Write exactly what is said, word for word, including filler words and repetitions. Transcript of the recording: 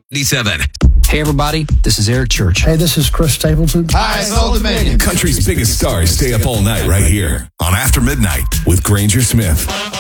ninety-seven. Hey, everybody. This is Eric Church. Hey, this is Chris Stapleton. Hi, it's Old Dominion. Country's biggest stars stay up all night right here on After Midnight with Granger Smith.